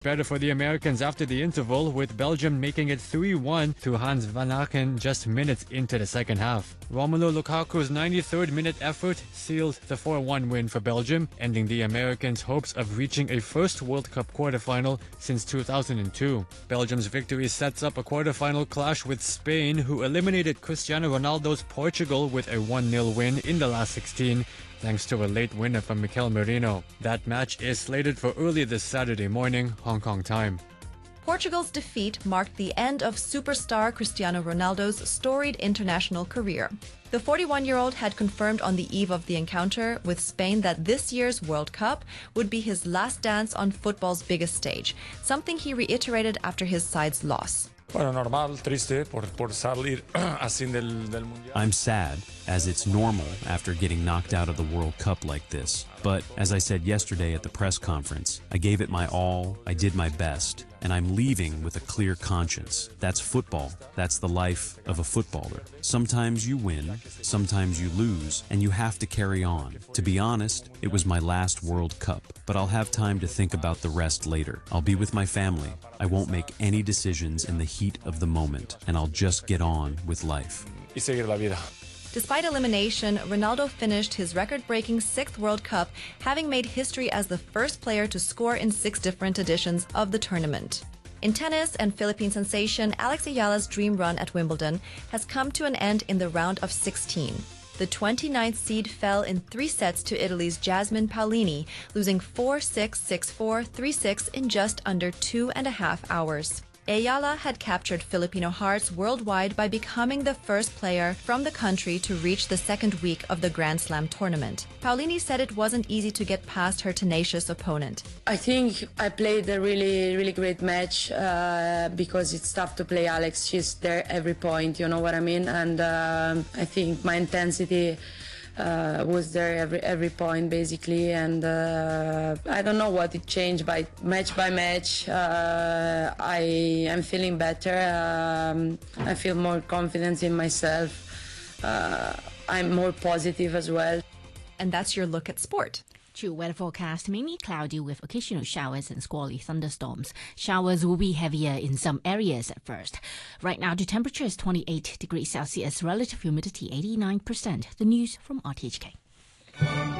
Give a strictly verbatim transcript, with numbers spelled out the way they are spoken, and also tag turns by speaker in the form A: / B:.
A: Better for the Americans after the interval, with Belgium making it three one to Hans van Aken just minutes into the second half. Romelu Lukaku's ninety-third minute effort sealed the four one win for Belgium, ending the Americans' hopes of reaching a first World Cup quarterfinal since two thousand two. Belgium's victory sets up a quarterfinal clash with Spain, who eliminated Cristiano Ronaldo's Portugal with a one nil win in the last sixteen, thanks to a late winner from Mikel Merino. That match is slated for early this Saturday morning, Hong Kong time.
B: Portugal's defeat marked the end of superstar Cristiano Ronaldo's storied international career. The forty-one-year-old had confirmed on the eve of the encounter with Spain that this year's World Cup would be his last dance on football's biggest stage, something he reiterated after his side's loss.
C: I'm
D: sad, as it's normal after getting knocked out of the World Cup like this. But as I said yesterday at the press conference, I gave it my all, I did my best, and I'm leaving with a clear conscience. That's football. That's the life of a footballer. Sometimes you win, sometimes you lose, and you have to carry on. To be honest, it was my last World Cup, but I'll have time to think about the rest later. I'll be with my family. I won't make any decisions in the heat of the moment, and I'll just get on with life.
C: Y seguir la vida.
B: Despite elimination, Ronaldo finished his record-breaking sixth World Cup, having made history as the first player to score in six different editions of the tournament. In tennis, and Philippine sensation Alex Ayala's dream run at Wimbledon has come to an end in the round of sixteen. The twenty-ninth seed fell in three sets to Italy's Jasmine Paolini, losing four six, six four, three six in just under two and a half hours. Ayala had captured Filipino hearts worldwide by becoming the first player from the country to reach the second week of the Grand Slam tournament. Paolini said it wasn't easy to get past her tenacious opponent.
E: I think I played a really, really great match uh, because it's tough to play Alex. She's there every point, you know what I mean? And uh, I think my intensity Uh, was there every every point basically, and uh, I don't know what it changed by match by match. Uh, I am feeling better. Um, I feel more confidence in myself. Uh, I'm more positive as well.
B: And that's your look at sport.
F: True weather forecast, mainly cloudy with occasional showers and squally thunderstorms. Showers will be heavier in some areas at first. Right now, the temperature is twenty-eight degrees Celsius, relative humidity eighty-nine percent. The news from R T H K.